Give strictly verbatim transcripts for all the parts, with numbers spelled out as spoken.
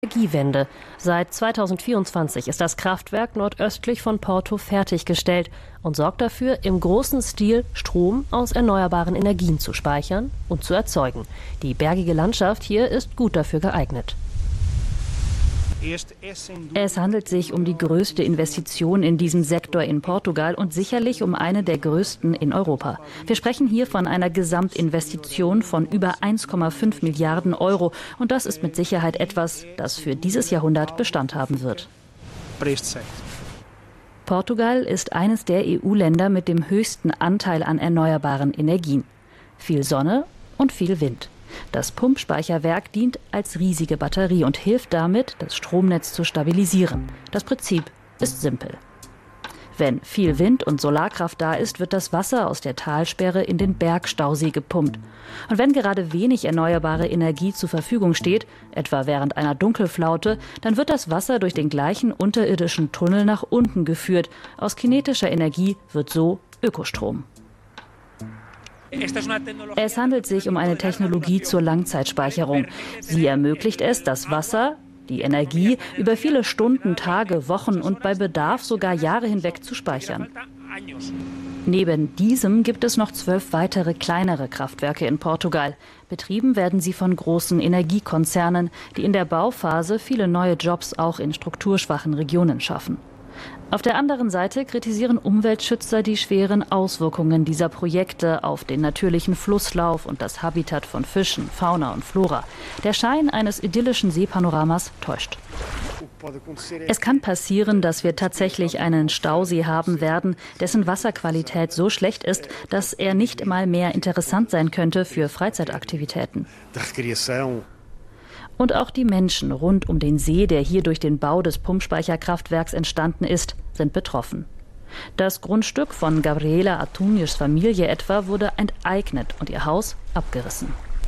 Energiewende. Seit zweitausendvierundzwanzig ist das Kraftwerk nordöstlich von Porto fertiggestellt und sorgt dafür, im großen Stil Strom aus erneuerbaren Energien zu speichern und zu erzeugen. Die bergige Landschaft hier ist gut dafür geeignet. Es handelt sich um die größte Investition in diesem Sektor in Portugal und sicherlich um eine der größten in Europa. Wir sprechen hier von einer Gesamtinvestition von über eins Komma fünf Milliarden Euro. Und das ist mit Sicherheit etwas, das für dieses Jahrhundert Bestand haben wird. Portugal ist eines der E U-Länder mit dem höchsten Anteil an erneuerbaren Energien. Viel Sonne und viel Wind. Das Pumpspeicherwerk dient als riesige Batterie und hilft damit, das Stromnetz zu stabilisieren. Das Prinzip ist simpel. Wenn viel Wind und Solarkraft da ist, wird das Wasser aus der Talsperre in den Bergstausee gepumpt. Und wenn gerade wenig erneuerbare Energie zur Verfügung steht, etwa während einer Dunkelflaute, dann wird das Wasser durch den gleichen unterirdischen Tunnel nach unten geführt. Aus kinetischer Energie wird so Ökostrom. Es handelt sich um eine Technologie zur Langzeitspeicherung. Sie ermöglicht es, das Wasser, die Energie, über viele Stunden, Tage, Wochen und bei Bedarf sogar Jahre hinweg zu speichern. Neben diesem gibt es noch zwölf weitere kleinere Kraftwerke in Portugal. Betrieben werden sie von großen Energiekonzernen, die in der Bauphase viele neue Jobs auch in strukturschwachen Regionen schaffen. Auf der anderen Seite kritisieren Umweltschützer die schweren Auswirkungen dieser Projekte auf den natürlichen Flusslauf und das Habitat von Fischen, Fauna und Flora. Der Schein eines idyllischen Seepanoramas täuscht. Es kann passieren, dass wir tatsächlich einen Stausee haben werden, dessen Wasserqualität so schlecht ist, dass er nicht mal mehr interessant sein könnte für Freizeitaktivitäten. Und auch die Menschen rund um den See, der hier durch den Bau des Pumpspeicherkraftwerks entstanden ist, sind betroffen. Das Grundstück von Gabriela Atunios Familie etwa wurde enteignet und ihr Haus abgerissen.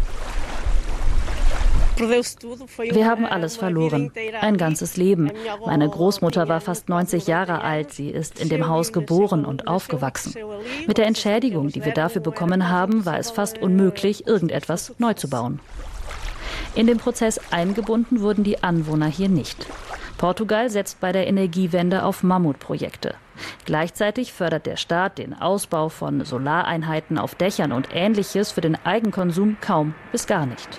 Wir haben alles verloren, ein ganzes Leben. Meine Großmutter war fast neunzig Jahre alt, sie ist in dem Haus geboren und aufgewachsen. Mit der Entschädigung, die wir dafür bekommen haben, war es fast unmöglich, irgendetwas neu zu bauen. In den Prozess eingebunden wurden die Anwohner hier nicht. Portugal setzt bei der Energiewende auf Mammutprojekte. Gleichzeitig fördert der Staat den Ausbau von Solareinheiten auf Dächern und Ähnliches für den Eigenkonsum kaum bis gar nicht.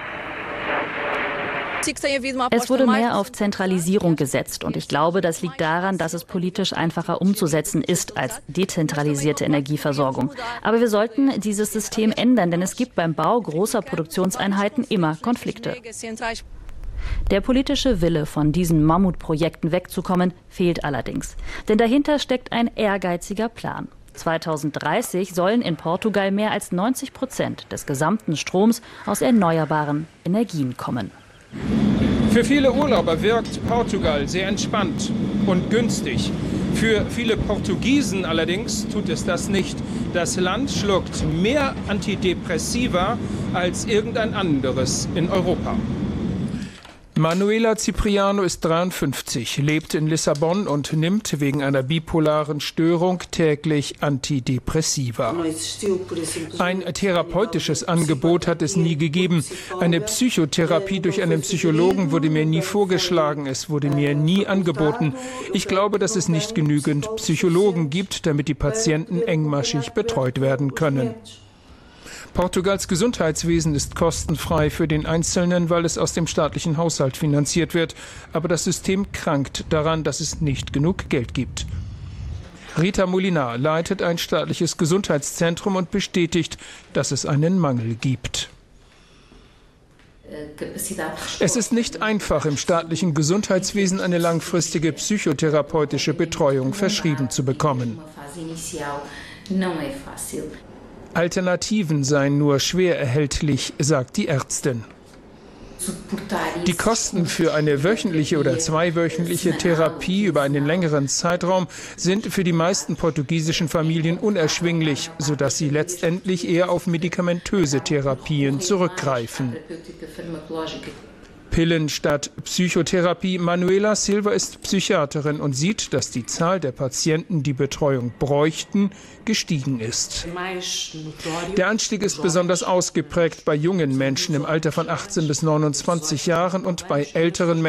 Es wurde mehr auf Zentralisierung gesetzt und ich glaube, das liegt daran, dass es politisch einfacher umzusetzen ist als dezentralisierte Energieversorgung. Aber wir sollten dieses System ändern, denn es gibt beim Bau großer Produktionseinheiten immer Konflikte. Der politische Wille, von diesen Mammutprojekten wegzukommen, fehlt allerdings. Denn dahinter steckt ein ehrgeiziger Plan. zweitausenddreißig sollen in Portugal mehr als neunzig Prozent des gesamten Stroms aus erneuerbaren Energien kommen. Für viele Urlauber wirkt Portugal sehr entspannt und günstig. Für viele Portugiesen allerdings tut es das nicht. Das Land schluckt mehr Antidepressiva als irgendein anderes in Europa. Manuela Cipriano ist dreiundfünfzig, lebt in Lissabon und nimmt wegen einer bipolaren Störung täglich Antidepressiva. Ein therapeutisches Angebot hat es nie gegeben. Eine Psychotherapie durch einen Psychologen wurde mir nie vorgeschlagen, es wurde mir nie angeboten. Ich glaube, dass es nicht genügend Psychologen gibt, damit die Patienten engmaschig betreut werden können. Portugals Gesundheitswesen ist kostenfrei für den Einzelnen, weil es aus dem staatlichen Haushalt finanziert wird. Aber das System krankt daran, dass es nicht genug Geld gibt. Rita Molinar leitet ein staatliches Gesundheitszentrum und bestätigt, dass es einen Mangel gibt. Es ist nicht einfach, im staatlichen Gesundheitswesen eine langfristige psychotherapeutische Betreuung verschrieben zu bekommen. Alternativen seien nur schwer erhältlich, sagt die Ärztin. Die Kosten für eine wöchentliche oder zweiwöchentliche Therapie über einen längeren Zeitraum sind für die meisten portugiesischen Familien unerschwinglich, sodass sie letztendlich eher auf medikamentöse Therapien zurückgreifen. Pillen statt Psychotherapie. Manuela Silva ist Psychiaterin und sieht, dass die Zahl der Patienten, die Betreuung bräuchten, gestiegen ist. Der Anstieg ist besonders ausgeprägt bei jungen Menschen im Alter von achtzehn bis neunundzwanzig Jahren und bei älteren Menschen